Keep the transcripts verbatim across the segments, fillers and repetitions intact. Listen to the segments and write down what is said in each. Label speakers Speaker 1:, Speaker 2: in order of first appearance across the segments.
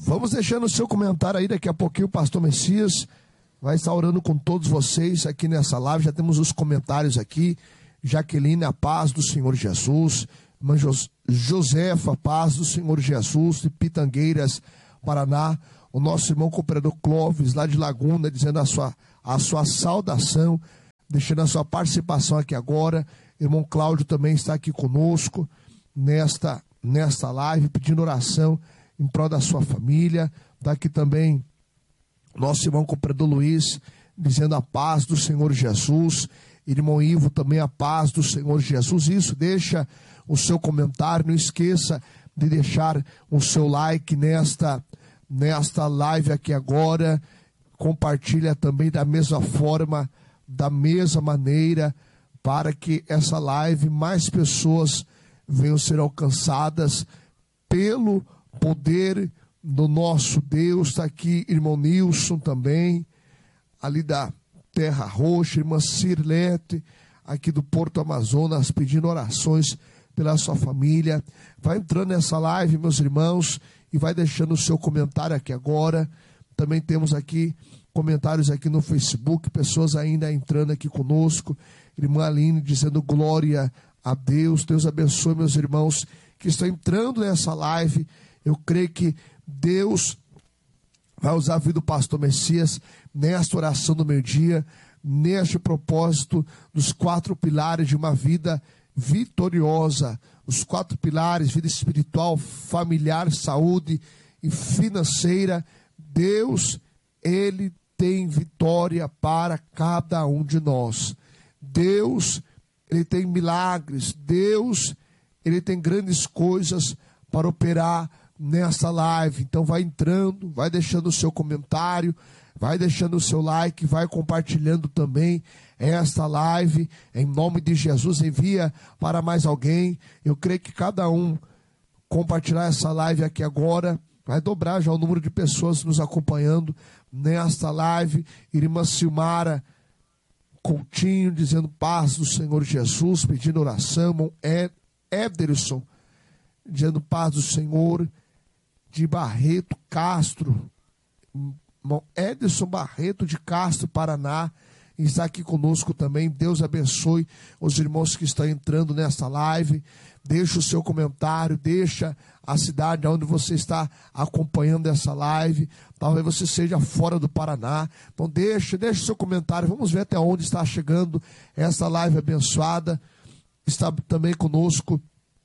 Speaker 1: Vamos deixando o seu comentário aí, daqui a pouquinho o pastor Messias vai estar orando com todos vocês aqui nessa live. Já temos os comentários aqui. Jaqueline, a paz do Senhor Jesus. Irmã Jos- Josefa, paz do Senhor Jesus, de Pitangueiras, Paraná. O nosso irmão cooperador Clóvis, lá de Laguna, dizendo a sua, a sua saudação, deixando a sua participação aqui agora. Irmão Cláudio também está aqui conosco nesta, nesta live, pedindo oração em prol da sua família. Está aqui também nosso irmão cooperador Luiz, dizendo a paz do Senhor Jesus. Irmão Ivo, também a paz do Senhor Jesus. Isso, deixa o seu comentário, não esqueça de deixar o seu like nesta, nesta live aqui agora. Compartilha também da mesma forma, da mesma maneira, para que essa live, mais pessoas venham ser alcançadas pelo poder do nosso Deus. Está aqui irmão Nilson também, ali da Terra Roxa, irmã Cirlete, aqui do Porto Amazonas, pedindo orações pela sua família. Vai entrando nessa live, meus irmãos, e vai deixando o seu comentário aqui agora. Também temos aqui comentários aqui no Facebook, pessoas ainda entrando aqui conosco. Irmã Aline dizendo glória a Deus. Deus abençoe, meus irmãos que estão entrando nessa live. Eu creio que Deus vai usar a vida do pastor Messias nesta oração do meio-dia, neste propósito dos quatro pilares de uma vida vitoriosa. Os quatro pilares: vida espiritual, familiar, saúde e financeira. Deus, Ele tem vitória para cada um de nós. Deus, Ele tem milagres. Deus, Ele tem grandes coisas para operar nessa live. Então vai entrando, vai deixando o seu comentário, vai deixando o seu like, vai compartilhando também esta live, em nome de Jesus. Envia para mais alguém. Eu creio que cada um compartilhar essa live aqui agora, vai dobrar já o número de pessoas nos acompanhando nesta live. Irmã Silmara Coutinho dizendo paz do Senhor Jesus, pedindo oração. Irmão Ederson dizendo paz do Senhor. De Barreto Castro, irmão Ederson Barreto de Castro, Paraná, está aqui conosco também. Deus abençoe os irmãos que estão entrando nessa live. Deixa o seu comentário, deixa a cidade onde você está acompanhando essa live. Talvez você seja fora do Paraná. Então deixa, deixa o seu comentário. Vamos ver até onde está chegando essa live abençoada. Está também conosco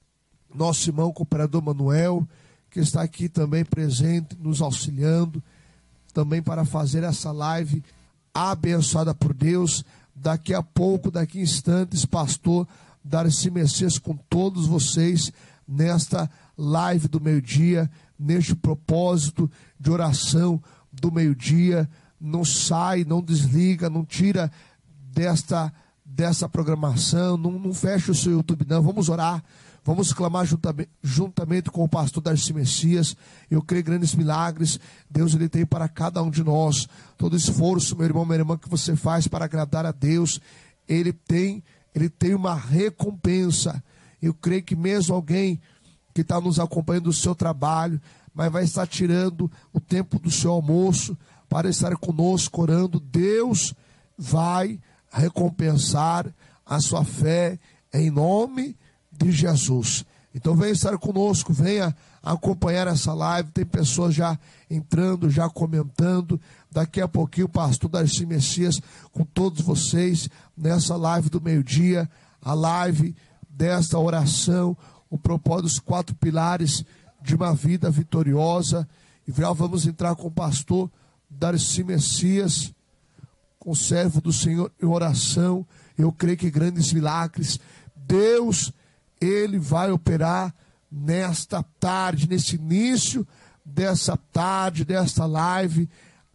Speaker 1: nosso irmão cooperador Manuel, que está aqui também presente, nos auxiliando, também para fazer essa live abençoada por Deus. Daqui a pouco, daqui a instantes, pastor Darcy Messias com todos vocês, nesta live do meio-dia, neste propósito de oração do meio-dia. Não sai, não desliga, não tira desta, desta programação, não, não fecha o seu YouTube não. Vamos orar. Vamos clamar juntamente, juntamente com o pastor Darcy Messias. Eu creio grandes milagres Deus ele tem para cada um de nós. Todo esforço, meu irmão, minha irmã, que você faz para agradar a Deus, ele tem, ele tem uma recompensa. Eu creio que mesmo alguém que está nos acompanhando do seu trabalho, mas vai estar tirando o tempo do seu almoço para estar conosco orando, Deus vai recompensar a sua fé em nome de Jesus. Então venha estar conosco, venha acompanhar essa live. Tem pessoas já entrando, já comentando. Daqui a pouquinho o pastor Darcy Messias com todos vocês nessa live do meio-dia, a live desta oração, o propósito dos quatro pilares de uma vida vitoriosa. E já vamos entrar com o pastor Darcy Messias, com o servo do Senhor em oração. Eu creio que grandes milagres Deus Ele vai operar nesta tarde, nesse início dessa tarde, desta live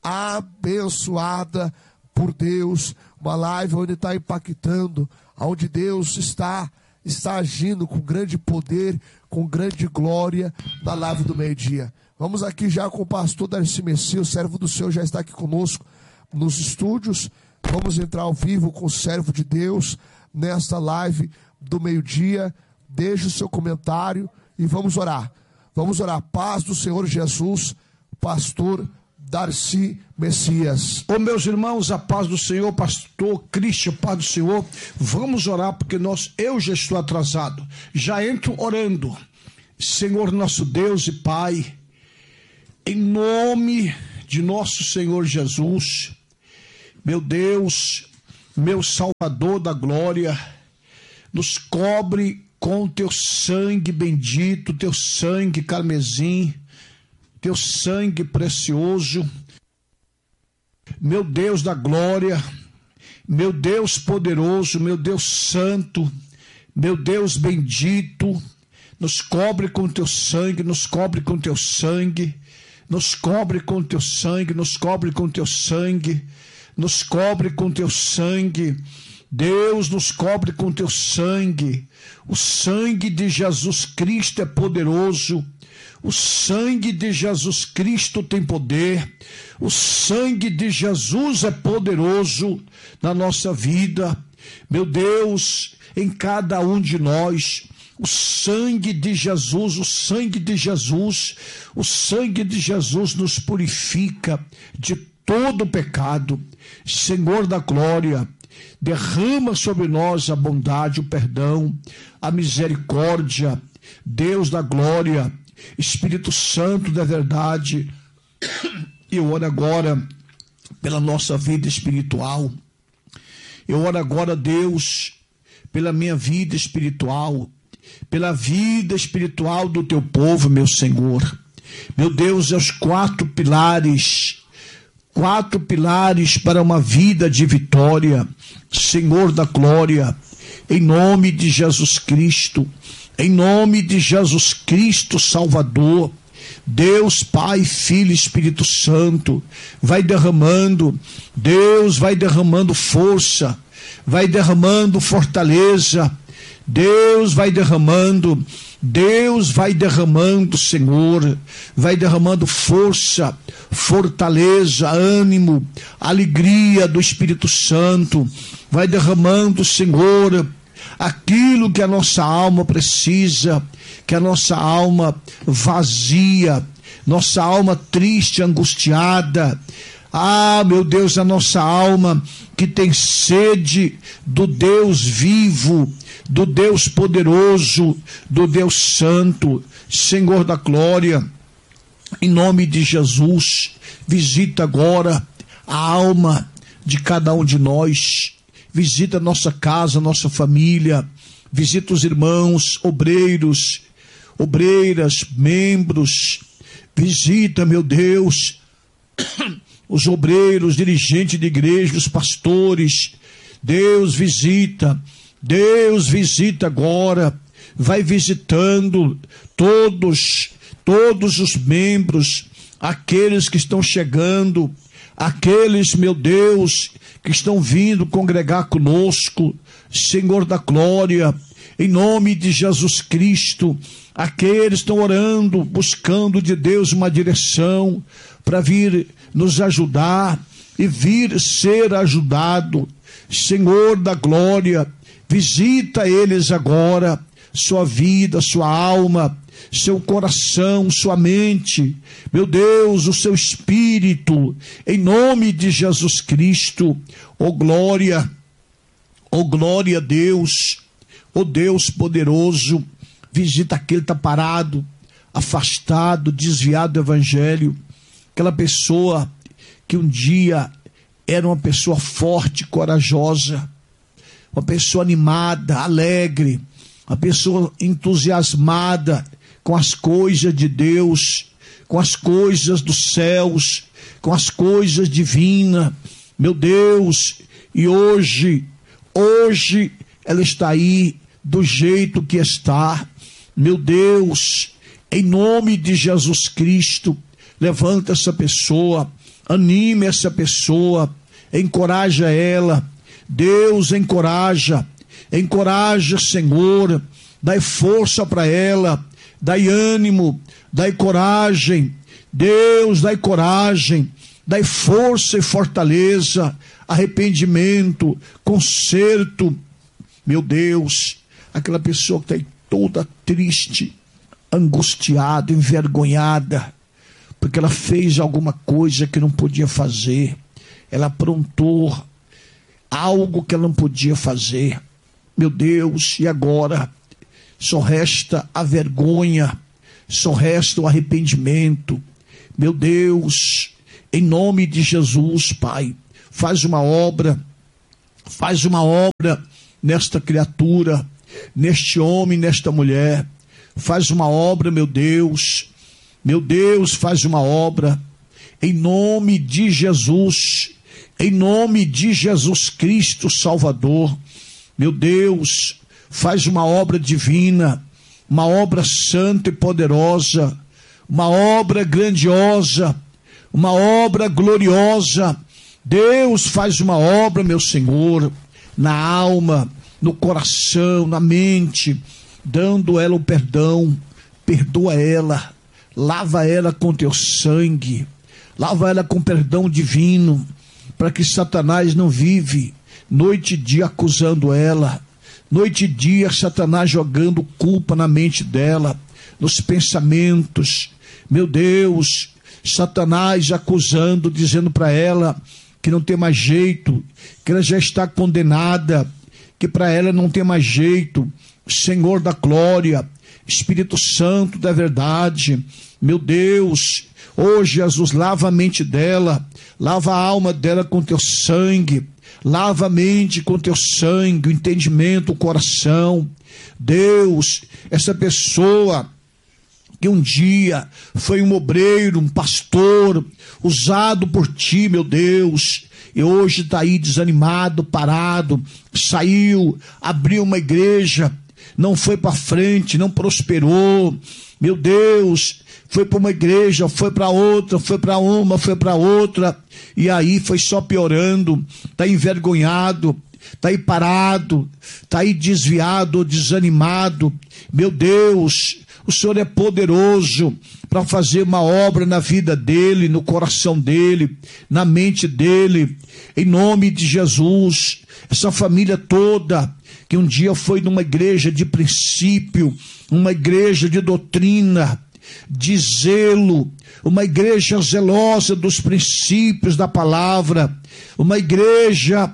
Speaker 1: abençoada por Deus. Uma live onde está impactando, onde Deus está, está agindo com grande poder, com grande glória na live do meio-dia. Vamos aqui já com o pastor Darcy Messias, o servo do Senhor já está aqui conosco nos estúdios. Vamos entrar ao vivo com o servo de Deus nesta live do meio-dia. Deixe o seu comentário e vamos orar. Vamos orar. Paz do Senhor Jesus, pastor Darcy Messias.
Speaker 2: Ô meus irmãos, a paz do Senhor, pastor Cristian, paz do Senhor. Vamos orar porque nós, eu já estou atrasado. Já entro orando. Senhor nosso Deus e Pai, em nome de nosso Senhor Jesus, meu Deus, meu Salvador da glória, nos cobre com teu sangue bendito, teu sangue carmesim, teu sangue precioso, meu Deus da glória, meu Deus poderoso, meu Deus santo, meu Deus bendito, nos cobre com teu sangue, nos cobre com teu sangue, nos cobre com teu sangue, nos cobre com teu sangue, nos cobre com teu sangue, Deus nos cobre com teu sangue, o sangue de Jesus Cristo é poderoso, o sangue de Jesus Cristo tem poder, o sangue de Jesus é poderoso na nossa vida, meu Deus, em cada um de nós, o sangue de Jesus, o sangue de Jesus, o sangue de Jesus nos purifica de todo pecado. Senhor da glória, derrama sobre nós a bondade, o perdão, a misericórdia, Deus da glória, Espírito Santo da verdade. Eu oro agora pela nossa vida espiritual. Eu oro agora, Deus, pela minha vida espiritual, pela vida espiritual do teu povo, meu Senhor. Meu Deus, é os quatro pilares, quatro pilares para uma vida de vitória, Senhor da glória, em nome de Jesus Cristo, em nome de Jesus Cristo Salvador, Deus, Pai, Filho e Espírito Santo, vai derramando, Deus vai derramando força, vai derramando fortaleza, Deus vai derramando, Deus vai derramando, Senhor, vai derramando força, fortaleza, ânimo, alegria do Espírito Santo, vai derramando, Senhor, aquilo que a nossa alma precisa, que a nossa alma vazia, nossa alma triste, angustiada, ah, meu Deus, a nossa alma que tem sede do Deus vivo, do Deus poderoso, do Deus santo, Senhor da glória, em nome de Jesus, visita agora a alma de cada um de nós, visita nossa casa, nossa família, visita os irmãos, obreiros, obreiras, membros, visita, meu Deus, os obreiros, dirigentes de igreja, os pastores, Deus visita, Deus visita agora, vai visitando todos, todos os membros, aqueles que estão chegando, aqueles, meu Deus, que estão vindo congregar conosco, Senhor da glória, em nome de Jesus Cristo, aqueles que estão orando, buscando de Deus uma direção para vir nos ajudar e vir ser ajudado, Senhor da glória, visita eles agora, sua vida, sua alma, seu coração, sua mente, meu Deus, o seu espírito, em nome de Jesus Cristo, ó glória, ó glória a Deus, ó Deus poderoso, visita aquele que está parado, afastado, desviado do evangelho, aquela pessoa que um dia era uma pessoa forte, corajosa, uma pessoa animada, alegre, uma pessoa entusiasmada com as coisas de Deus, com as coisas dos céus, com as coisas divinas, meu Deus, e hoje, hoje ela está aí do jeito que está, meu Deus, em nome de Jesus Cristo, levanta essa pessoa, anime essa pessoa, encoraja ela, Deus encoraja, encoraja, Senhor, dai força para ela, dai ânimo, dai coragem, Deus, dai coragem, dai força e fortaleza, arrependimento, conserto, meu Deus, aquela pessoa que está aí toda triste, angustiada, envergonhada, porque ela fez alguma coisa que não podia fazer, ela aprontou algo que ela não podia fazer. Meu Deus, e agora? Só resta a vergonha, só resta o arrependimento. Meu Deus, em nome de Jesus, Pai, faz uma obra, faz uma obra nesta criatura, neste homem, nesta mulher. Faz uma obra, meu Deus, meu Deus, faz uma obra, em nome de Jesus, em nome de Jesus Cristo Salvador. Meu Deus, faz uma obra divina, uma obra santa e poderosa, uma obra grandiosa, uma obra gloriosa. Deus, faz uma obra, meu Senhor, na alma, no coração, na mente, dando ela o perdão. Perdoa ela, lava ela com teu sangue, lava ela com perdão divino, para que Satanás não vive noite e dia acusando ela, noite e dia Satanás jogando culpa na mente dela, nos pensamentos. Meu Deus, Satanás acusando, dizendo para ela que não tem mais jeito, que ela já está condenada, que para ela não tem mais jeito. Senhor da glória, Espírito Santo da verdade, meu Deus, hoje Jesus, lava a mente dela, lava a alma dela com teu sangue, lava a mente com teu sangue, o entendimento, o coração. Deus, essa pessoa que um dia foi um obreiro, um pastor, usado por ti, meu Deus, e hoje está aí desanimado, parado, saiu, abriu uma igreja, não foi para frente, não prosperou, meu Deus, foi para uma igreja, foi para outra, foi para uma, foi para outra, e aí foi só piorando, está envergonhado, está aí parado, está aí desviado, desanimado. Meu Deus, o Senhor é poderoso para fazer uma obra na vida dele, no coração dele, na mente dele, em nome de Jesus. Essa família toda que um dia foi numa igreja de princípio, uma igreja de doutrina, de zelo, uma igreja zelosa dos princípios da palavra, uma igreja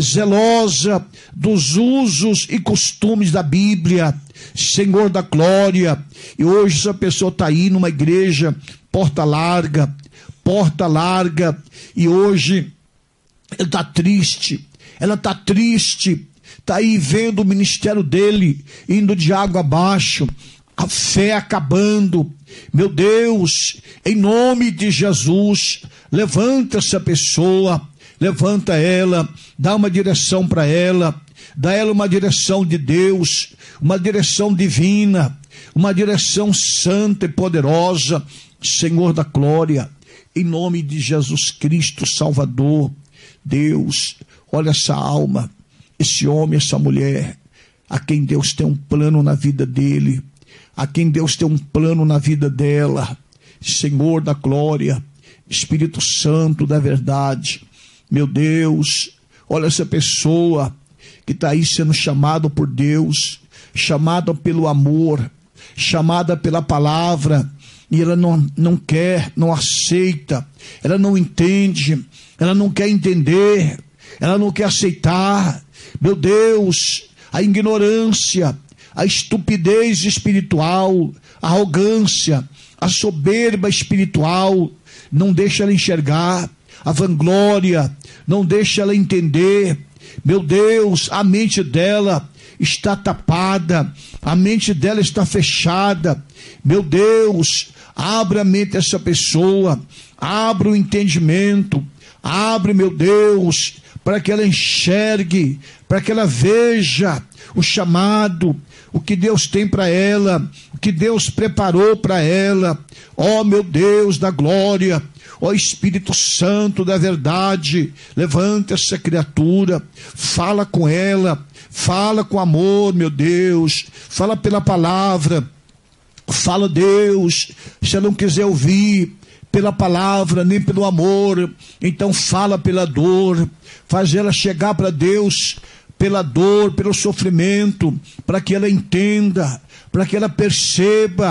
Speaker 2: zelosa dos usos e costumes da Bíblia, Senhor da glória. E hoje essa pessoa está aí numa igreja porta larga, porta larga, e hoje ela está triste, ela está triste, está aí vendo o ministério dele indo de água abaixo, a fé acabando. Meu Deus, em nome de Jesus, levanta essa pessoa, levanta ela, dá uma direção para ela, dá ela uma direção de Deus, uma direção divina, uma direção santa e poderosa, Senhor da glória, em nome de Jesus Cristo Salvador. Deus, olha essa alma, esse homem, essa mulher, a quem Deus tem um plano na vida dele, a quem Deus tem um plano na vida dela. Senhor da glória, Espírito Santo da verdade, meu Deus, olha essa pessoa que está aí sendo chamada por Deus, chamada pelo amor, chamada pela palavra, e ela não, não quer, não aceita, ela não entende, ela não quer entender, ela não quer aceitar. Meu Deus, a ignorância, a estupidez espiritual, a arrogância, a soberba espiritual não deixa ela enxergar, a vanglória não deixa ela entender. Meu Deus, a mente dela está tapada, a mente dela está fechada. Meu Deus, abre a mente dessa pessoa, abre o entendimento, abre, meu Deus, para que ela enxergue, para que ela veja o chamado, o que Deus tem para ela, o que Deus preparou para ela. Ó, meu Deus da glória, ó Espírito Santo da verdade, levanta essa criatura, fala com ela, fala com amor, meu Deus, fala pela palavra, fala, Deus, se ela não quiser ouvir pela palavra, nem pelo amor, então fala pela dor, faz ela chegar para Deus pela dor, pelo sofrimento, para que ela entenda, para que ela perceba,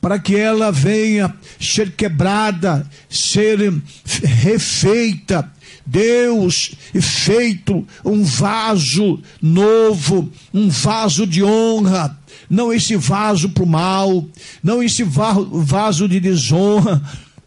Speaker 2: para que ela venha ser quebrada, ser refeita. Deus, feito um vaso novo, um vaso de honra, não esse vaso para o mal, não esse vaso de desonra,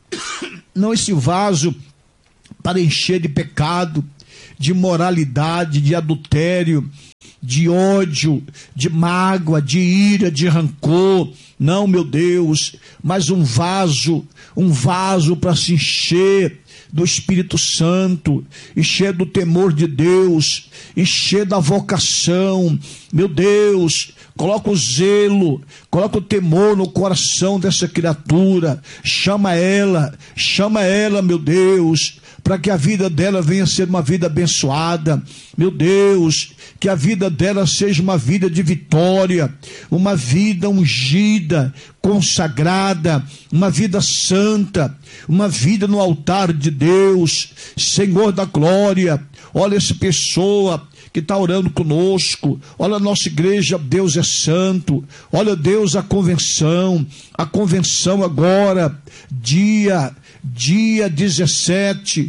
Speaker 2: não esse vaso para encher de pecado, de imoralidade, de adultério, de ódio, de mágoa, de ira, de rancor. Não, meu Deus, mas um vaso, um vaso para se encher do Espírito Santo, encher do temor de Deus, encher da vocação. Meu Deus, coloca o zelo, coloca o temor no coração dessa criatura. Chama ela, chama ela, meu Deus, para que a vida dela venha a ser uma vida abençoada. Meu Deus, que a vida dela seja uma vida de vitória, uma vida ungida, consagrada, uma vida santa, uma vida no altar de Deus. Senhor da glória, olha essa pessoa que está orando conosco, olha a nossa igreja, Deus é santo, olha Deus a convenção, a convenção agora, dia, dia dezessete,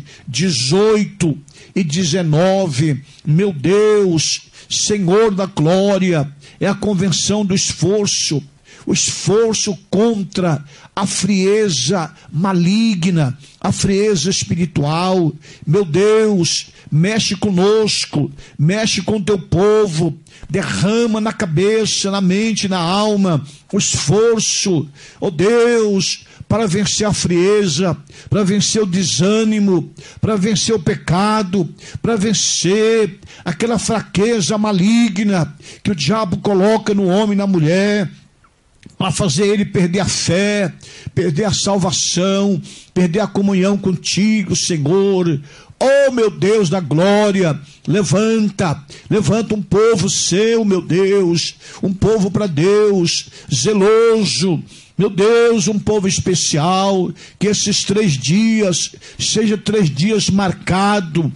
Speaker 2: dezoito e dezenove, meu Deus, Senhor da glória, é a convenção do esforço, o esforço contra a frieza maligna, a frieza espiritual. Meu Deus, mexe conosco, mexe com o teu povo, derrama na cabeça, na mente, na alma, o esforço, ó Deus, para vencer a frieza, para vencer o desânimo, para vencer o pecado, para vencer aquela fraqueza maligna que o diabo coloca no homem e na mulher, para fazer ele perder a fé, perder a salvação, perder a comunhão contigo, Senhor. Oh, meu Deus da glória, levanta, levanta um povo seu, meu Deus, um povo para Deus, zeloso, meu Deus, um povo especial, que esses três dias sejam três dias marcado,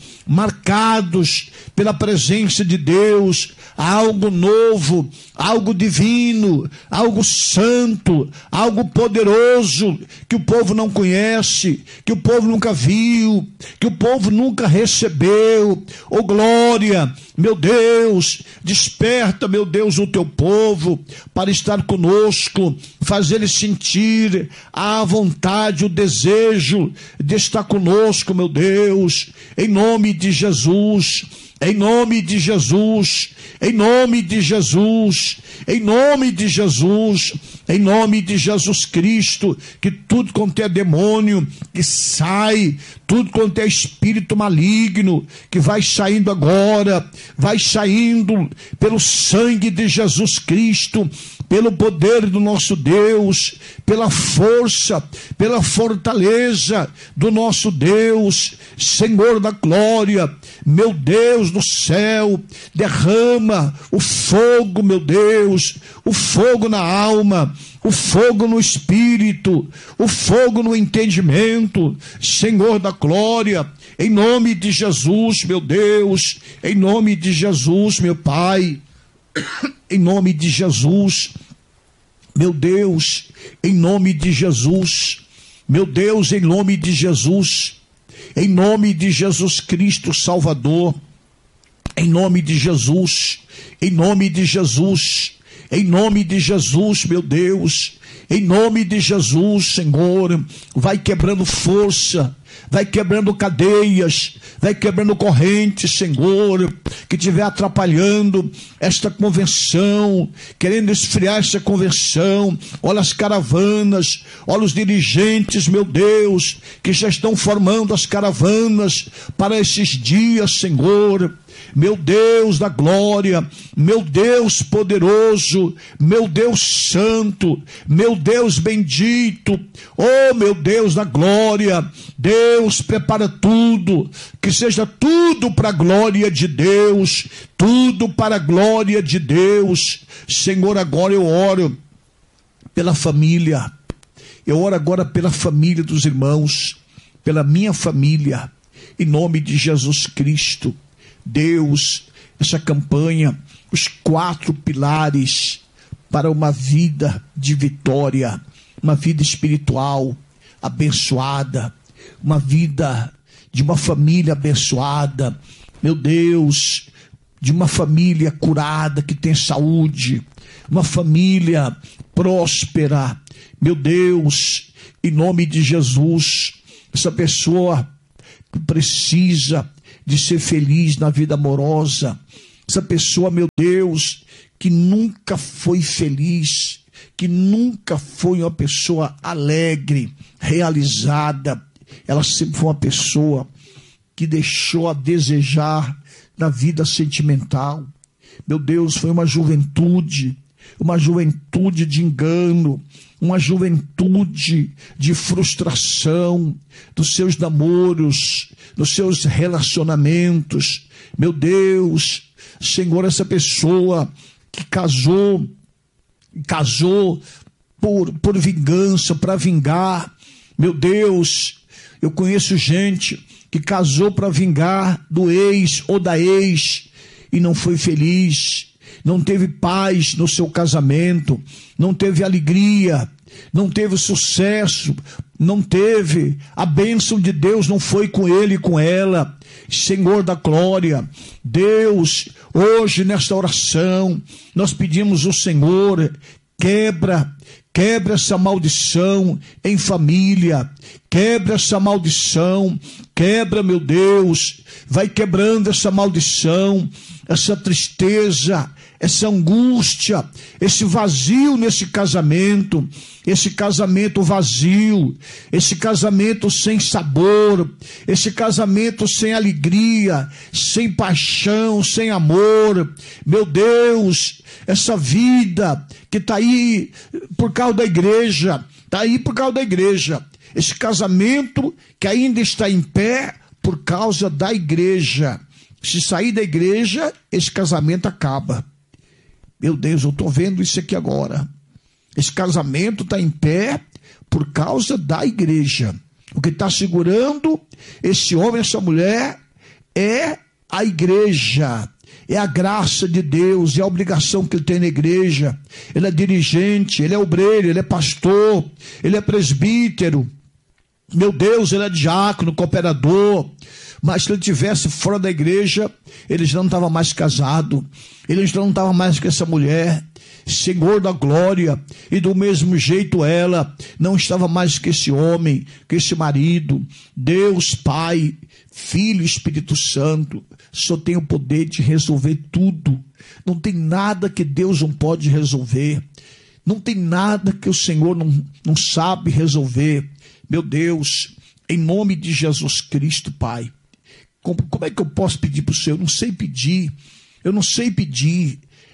Speaker 2: marcados pela presença de Deus, algo novo, algo divino, algo santo, algo poderoso, que o povo não conhece, que o povo nunca viu, que o povo nunca recebeu. Oh glória, meu Deus, desperta, meu Deus, o teu povo para estar conosco, fazer eles sentir a vontade, o desejo de estar conosco, meu Deus, em nome de Jesus. Em nome de Jesus, em nome de Jesus, em nome de Jesus, em nome de Jesus Cristo, que tudo quanto é demônio, que sai, tudo quanto é espírito maligno, que vai saindo agora, vai saindo pelo sangue de Jesus Cristo, pelo poder do nosso Deus, pela força, pela fortaleza do nosso Deus, Senhor da glória, meu Deus do céu, derrama o fogo, meu Deus, o fogo na alma, o fogo no espírito, o fogo no entendimento, Senhor da glória, em nome de Jesus, meu Deus, em nome de Jesus, meu Pai, em nome de Jesus, meu Deus, em nome de Jesus, meu Deus, em nome de Jesus, em nome de Jesus Cristo Salvador, em nome de Jesus, em nome de Jesus, em nome de Jesus, meu Deus, em nome de Jesus, Senhor, vai quebrando força, vai quebrando cadeias, vai quebrando correntes, Senhor, que estiver atrapalhando esta convenção, querendo esfriar essa convenção. Olha as caravanas, olha os dirigentes, meu Deus, que já estão formando as caravanas para esses dias, Senhor. Meu Deus da glória, meu Deus poderoso, meu Deus santo, meu Deus bendito, oh meu Deus da glória, Deus prepara tudo, que seja tudo para a glória de Deus, tudo para a glória de Deus. Senhor, agora eu oro pela família, eu oro agora pela família dos irmãos, pela minha família, em nome de Jesus Cristo. Deus, essa campanha, os quatro pilares para uma vida de vitória, uma vida espiritual abençoada, uma vida de uma família abençoada, meu Deus, de uma família curada, que tem saúde, uma família próspera, meu Deus, em nome de Jesus. Essa pessoa precisa de ser feliz na vida amorosa, essa pessoa, meu Deus, que nunca foi feliz, que nunca foi uma pessoa alegre, realizada, ela sempre foi uma pessoa que deixou a desejar na vida sentimental. Meu Deus, foi uma juventude, uma juventude de engano, uma juventude de frustração dos seus namoros, dos seus relacionamentos. Meu Deus, Senhor, essa pessoa que casou, casou por, por vingança, para vingar. Meu Deus, eu conheço gente que casou para vingar do ex ou da ex e não foi feliz, não teve paz no seu casamento, não teve alegria, não teve sucesso, não teve a bênção de Deus, não foi com ele e com ela. Senhor da glória, Deus, hoje nesta oração, nós pedimos ao Senhor, quebra, quebra essa maldição em família, quebra essa maldição, quebra, meu Deus, vai quebrando essa maldição, essa tristeza, essa angústia, esse vazio nesse casamento, esse casamento vazio, esse casamento sem sabor, esse casamento sem alegria, sem paixão, sem amor. Meu Deus, essa vida que está aí por causa da igreja, está aí por causa da igreja, esse casamento que ainda está em pé por causa da igreja. Se sair da igreja, esse casamento acaba. Meu Deus, eu estou vendo isso aqui agora. Esse casamento está em pé por causa da igreja. O que está segurando esse homem, essa mulher, é a igreja. É a graça de Deus, é a obrigação que ele tem na igreja. Ele é dirigente, ele é obreiro, ele é pastor, ele é presbítero. Meu Deus, ele é diácono, cooperador. Mas se ele estivesse fora da igreja, ele já não estava mais casado, ele já não estava mais com essa mulher, Senhor da glória, e do mesmo jeito ela não estava mais com esse homem, com esse marido. Deus Pai, Filho e Espírito Santo, só tem o poder de resolver tudo. Não tem nada que Deus não pode resolver, não tem nada que o Senhor não, não sabe resolver. Meu Deus, em nome de Jesus Cristo, Pai, Como, como é que eu posso pedir para o Senhor? Eu não sei pedir, eu não sei pedir,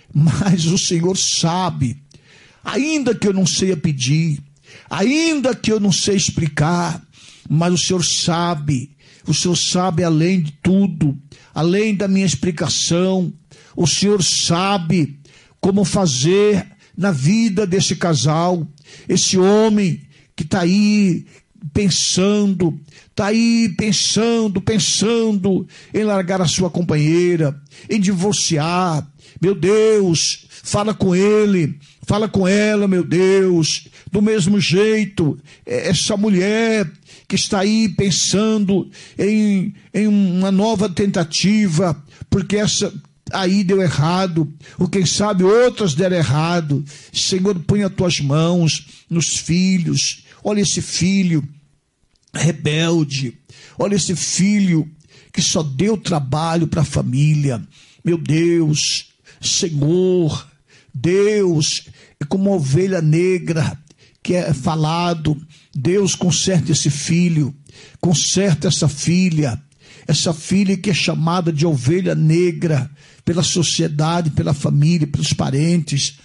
Speaker 2: mas o Senhor sabe. Ainda que eu não sei pedir, ainda que eu não sei explicar, mas o Senhor sabe, o Senhor sabe além de tudo, além da minha explicação, o Senhor sabe como fazer na vida desse casal, esse homem que está aí pensando, está aí pensando, pensando em largar a sua companheira, em divorciar. Meu Deus, fala com ele, fala com ela, meu Deus. Do mesmo jeito, essa mulher que está aí pensando em, em uma nova tentativa, porque essa aí deu errado, ou quem sabe outras deram errado. Senhor, põe as tuas mãos nos filhos. Olha esse filho rebelde, olha esse filho que só deu trabalho para a família. Meu Deus, Senhor, Deus, é como uma ovelha negra que é falado. Deus, conserta esse filho, conserta essa filha, essa filha que é chamada de ovelha negra pela sociedade, pela família, pelos parentes.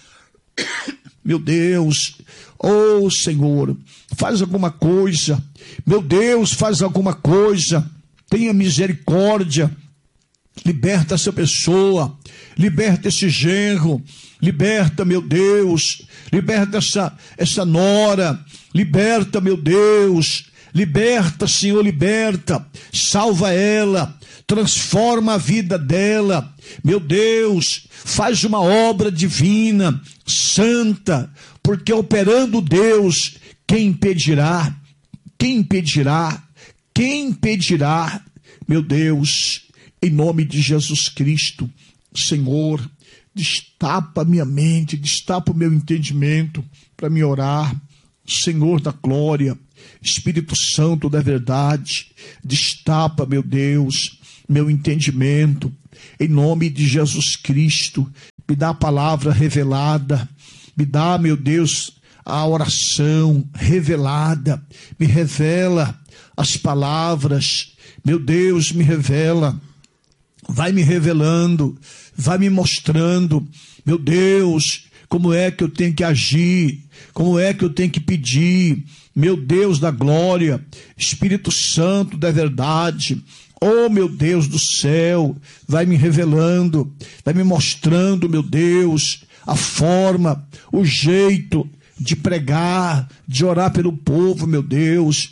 Speaker 2: Meu Deus, oh Senhor, faz alguma coisa. Meu Deus, faz alguma coisa. Tenha misericórdia. Liberta essa pessoa. Liberta esse genro. Liberta, meu Deus. Liberta essa, essa nora. Liberta, meu Deus. Liberta, Senhor, liberta. Salva ela. Transforma a vida dela. Meu Deus, faz uma obra divina, santa, porque operando Deus, Quem impedirá? Quem impedirá? Quem impedirá? Meu Deus, em nome de Jesus Cristo, Senhor, destapa minha mente, destapa o meu entendimento para me orar. Senhor da glória, Espírito Santo da verdade, destapa, meu Deus, meu entendimento, em nome de Jesus Cristo. Me dá a palavra revelada, me dá, meu Deus, a oração revelada, me revela as palavras, meu Deus, me revela, vai me revelando, vai me mostrando, meu Deus, como é que eu tenho que agir, como é que eu tenho que pedir, meu Deus da glória, Espírito Santo da verdade, oh meu Deus do céu, vai me revelando, vai me mostrando, meu Deus, a forma, o jeito de pregar, de orar pelo povo, meu Deus,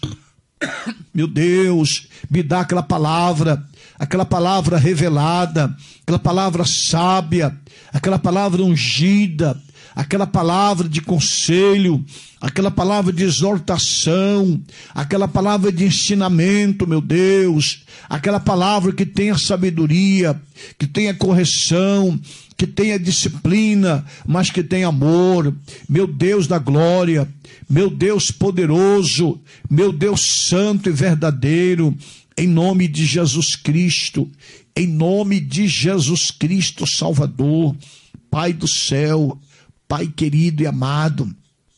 Speaker 2: meu Deus, me dá aquela palavra, aquela palavra revelada, aquela palavra sábia, aquela palavra ungida, aquela palavra de conselho, aquela palavra de exortação, aquela palavra de ensinamento, meu Deus, aquela palavra que tenha sabedoria, que tenha correção, que tenha disciplina, mas que tenha amor, meu Deus da glória, meu Deus poderoso, meu Deus santo e verdadeiro, em nome de Jesus Cristo, em nome de Jesus Cristo Salvador, Pai do céu, Pai querido e amado,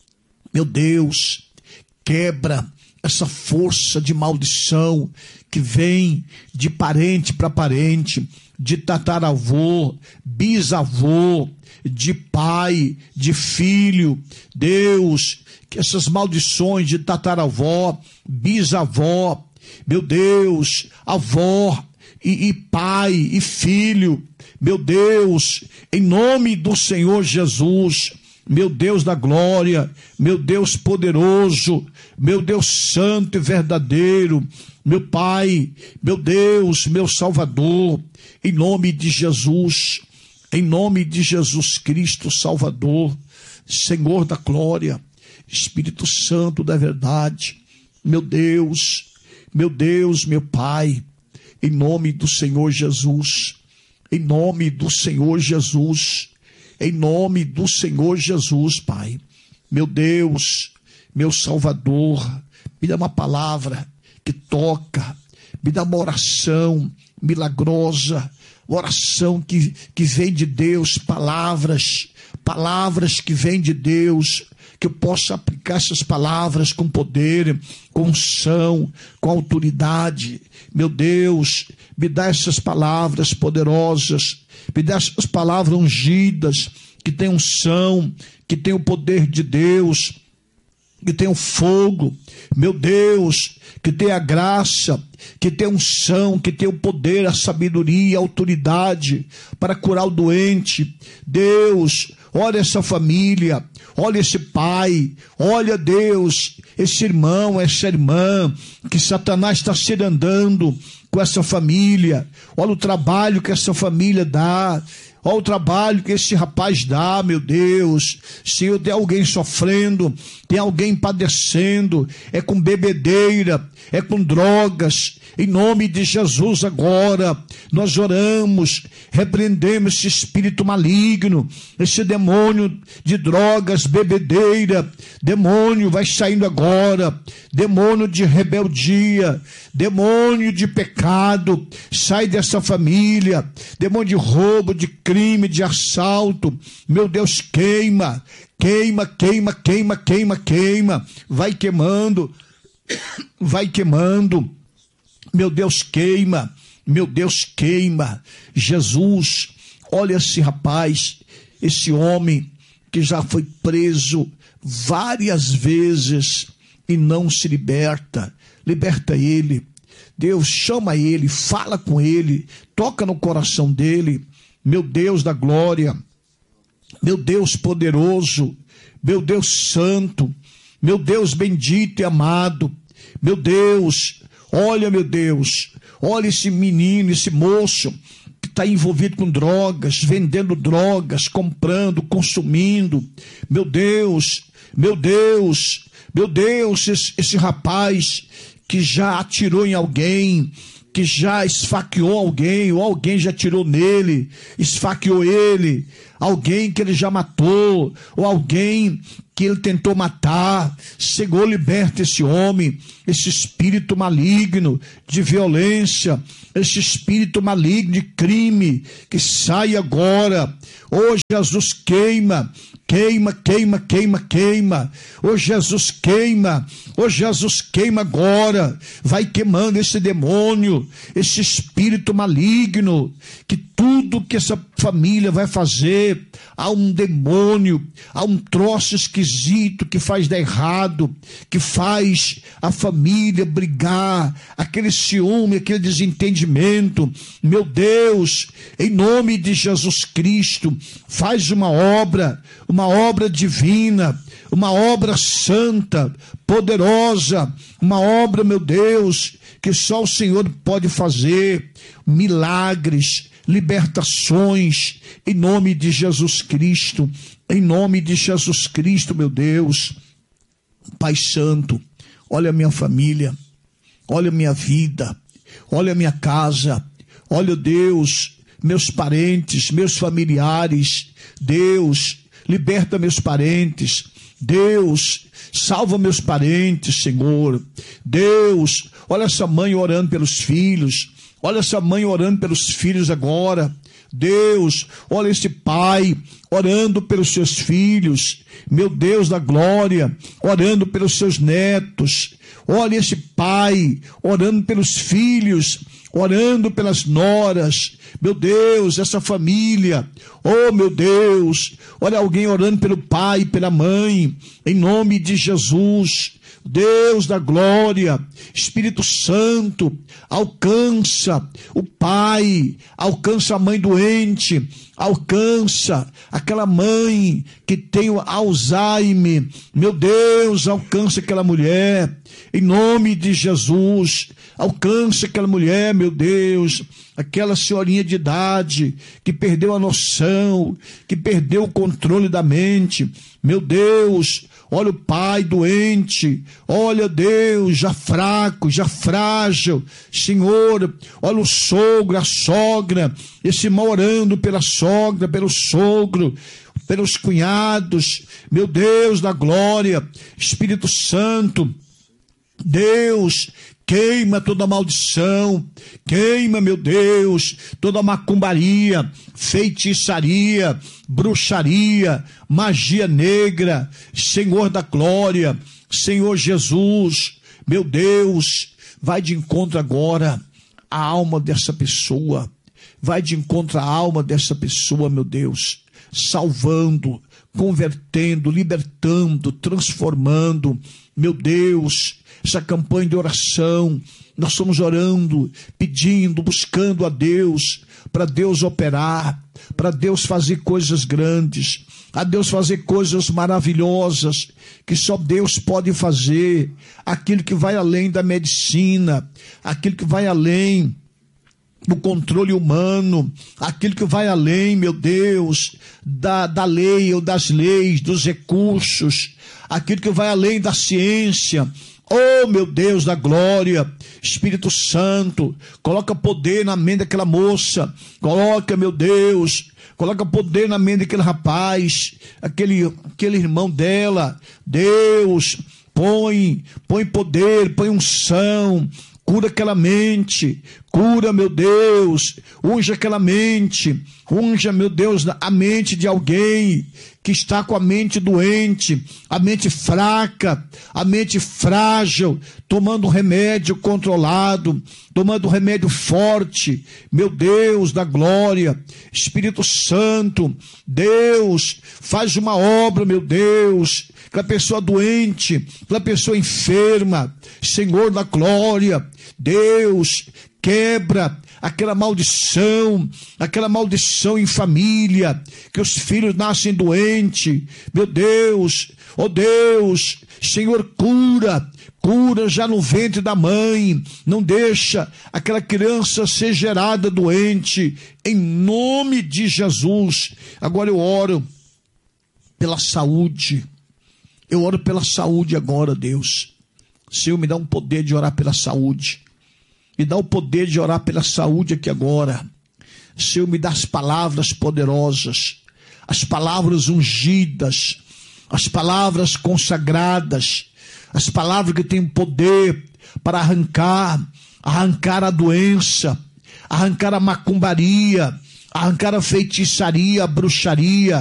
Speaker 2: meu Deus, quebra essa força de maldição que vem de parente para parente, de tataravô, bisavô, de pai, de filho. Deus, que essas maldições de tataravó, bisavó, meu Deus, avó e, e pai e filho, meu Deus, em nome do Senhor Jesus, meu Deus da glória, meu Deus poderoso, meu Deus santo e verdadeiro, meu Pai, meu Deus, meu Salvador, em nome de Jesus, em nome de Jesus Cristo Salvador, Senhor da glória, Espírito Santo da verdade, meu Deus, meu Deus, meu Pai, em nome do Senhor Jesus, em nome do Senhor Jesus, em nome do Senhor Jesus, Pai, meu Deus, meu Salvador, me dá uma palavra que toca, me dá uma oração milagrosa, oração que, que vem de Deus, palavras, palavras que vêm de Deus, que eu possa aplicar essas palavras com poder, com unção, com autoridade. Meu Deus, me dá essas palavras poderosas, me dá essas palavras ungidas, que tem unção, que tem o poder de Deus, que tem o fogo, meu Deus, que tem a graça, que tem a unção, que tem o poder, a sabedoria, a autoridade para curar o doente. Deus, olha essa família, olha esse pai, olha, Deus, esse irmão, essa irmã, que Satanás está andando com essa família. Olha o trabalho que essa família dá, olha o trabalho que esse rapaz dá, meu Deus. Senhor, tem alguém sofrendo, tem alguém padecendo, é com bebedeira, é com drogas. Em nome de Jesus agora, nós oramos, repreendemos esse espírito maligno, esse demônio de drogas, bebedeira, demônio vai saindo agora, demônio de rebeldia, demônio de pecado, sai dessa família, demônio de roubo, de crime, de assalto, meu Deus, queima, queima, queima, queima, queima, queima, vai queimando, vai queimando, meu Deus, queima, meu Deus, queima. Jesus, olha esse rapaz, esse homem que já foi preso várias vezes e não se liberta, liberta ele. Deus, chama ele, fala com ele, toca no coração dele, meu Deus da glória, meu Deus poderoso, meu Deus santo, meu Deus bendito e amado, meu Deus, olha, meu Deus, olha esse menino, esse moço que está envolvido com drogas, vendendo drogas, comprando, consumindo, meu Deus, meu Deus, Meu Deus, esse, esse rapaz que já atirou em alguém, que já esfaqueou alguém, ou alguém já atirou nele, esfaqueou ele, alguém que ele já matou, ou alguém que ele tentou matar. Senhor, liberta esse homem, esse espírito maligno de violência, esse espírito maligno de crime, que sai agora. Oh, Jesus, queima, queima, queima, queima, queima. Oh, Jesus, queima. Oh, Jesus, queima agora. Vai queimando esse demônio, esse espírito maligno, que tudo que essa família vai fazer, há um demônio, há um troço esquisito que faz dar errado, que faz a família brigar, aquele ciúme, aquele desentendimento. Meu Deus, em nome de Jesus Cristo, faz uma obra, uma obra divina, uma obra santa, poderosa, uma obra, meu Deus, que só o Senhor pode fazer, milagres, libertações, em nome de Jesus Cristo, em nome de Jesus Cristo, meu Deus. Pai Santo, olha a minha família, olha a minha vida, olha a minha casa, olha, Deus, meus parentes, meus familiares. Deus, liberta meus parentes. Deus, salva meus parentes, Senhor. Deus, olha essa mãe orando pelos filhos, olha essa mãe orando pelos filhos agora. Deus, olha esse pai orando pelos seus filhos, meu Deus da glória, orando pelos seus netos. Olha esse pai orando pelos filhos, orando pelas noras. Meu Deus, essa família, oh meu Deus, olha alguém orando pelo pai, pela mãe, em nome de Jesus. Deus da glória, Espírito Santo, alcança o pai, alcança a mãe doente, alcança aquela mãe que tem o Alzheimer. Meu Deus, alcança aquela mulher, em nome de Jesus. Alcança aquela mulher, meu Deus, aquela senhorinha de idade que perdeu a noção, que perdeu o controle da mente. Meu Deus, olha o pai doente, olha, Deus, já fraco, já frágil. Senhor, olha o sogro, a sogra, esse irmão orando pela sogra, pelo sogro, pelos cunhados. Meu Deus da glória, Espírito Santo, Deus, queima toda maldição, queima, meu Deus, toda macumbaria, feitiçaria, bruxaria, magia negra. Senhor da glória, Senhor Jesus, meu Deus, vai de encontro agora à alma dessa pessoa, vai de encontro à alma dessa pessoa, meu Deus, salvando, convertendo, libertando, transformando. Meu Deus, essa campanha de oração, nós estamos orando, pedindo, buscando a Deus, para Deus operar, para Deus fazer coisas grandes, a Deus fazer coisas maravilhosas, que só Deus pode fazer, aquilo que vai além da medicina, aquilo que vai além do controle humano, aquilo que vai além, meu Deus, da, da lei ou das leis, dos recursos, aquilo que vai além da ciência. Oh, meu Deus da glória, Espírito Santo, coloca poder na mente daquela moça, coloca, meu Deus, coloca poder na mente daquele rapaz, aquele, aquele irmão dela. Deus, põe, põe poder, põe unção, cura aquela mente, cura, meu Deus, unja aquela mente, unja, meu Deus, a mente de alguém que está com a mente doente, a mente fraca, a mente frágil, tomando remédio controlado, tomando remédio forte. Meu Deus da glória, Espírito Santo, Deus, faz uma obra, meu Deus, aquela pessoa doente, aquela pessoa enferma, Senhor da glória, Deus, quebra aquela maldição, aquela maldição em família, que os filhos nascem doentes. Meu Deus, oh Deus, Senhor, cura, cura já no ventre da mãe, não deixa aquela criança ser gerada doente, em nome de Jesus. Agora eu oro pela saúde, Eu oro pela saúde agora, Deus. Senhor, me dá um poder de orar pela saúde. Me dá o poder de orar pela saúde aqui agora. Senhor, me dá as palavras poderosas, as palavras ungidas, as palavras consagradas, as palavras que têm poder para arrancar, arrancar a doença, arrancar a macumbaria, arrancar a feitiçaria, a bruxaria,